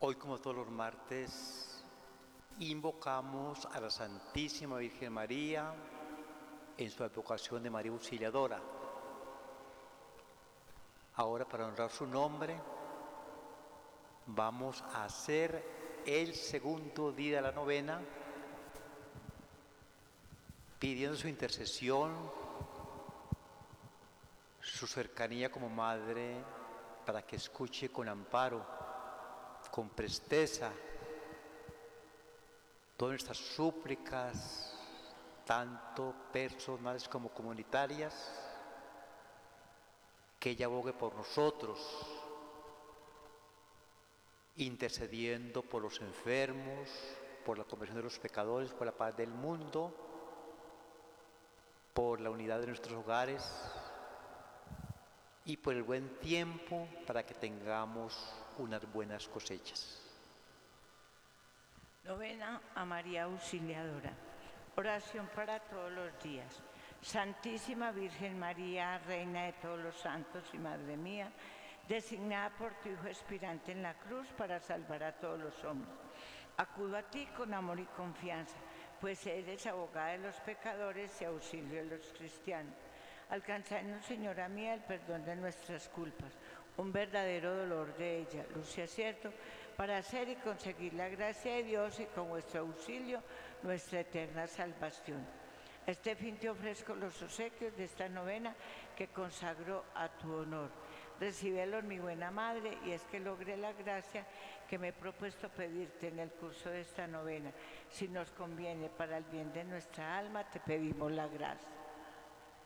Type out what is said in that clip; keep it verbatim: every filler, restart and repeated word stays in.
Hoy, como todos los martes, invocamos a la Santísima Virgen María en su advocación de María Auxiliadora. Ahora, para honrar su nombre, vamos a hacer el segundo día de la novena, pidiendo su intercesión, su cercanía como Madre, para que escuche con amparo, con presteza, todas nuestras súplicas, tanto personales como comunitarias, que ella abogue por nosotros, intercediendo por los enfermos, por la conversión de los pecadores, por la paz del mundo, por la unidad de nuestros hogares y por el buen tiempo para que tengamos unas buenas cosechas. Novena a María Auxiliadora. Oración para todos los días. Santísima Virgen María, Reina de todos los santos y Madre mía, designada por tu Hijo expirante en la cruz para salvar a todos los hombres. Acudo a ti con amor y confianza, pues eres abogada de los pecadores y auxilio de los cristianos. Alcanzadnos, Señora mía, el perdón de nuestras culpas, un verdadero dolor de ella, luz y acierto, para hacer y conseguir la gracia de Dios y con vuestro auxilio nuestra eterna salvación. A este fin te ofrezco los obsequios de esta novena que consagro a tu honor. Recíbelos, mi buena Madre, y es que logré la gracia que me he propuesto pedirte en el curso de esta novena. Si nos conviene para el bien de nuestra alma, te pedimos la gracia.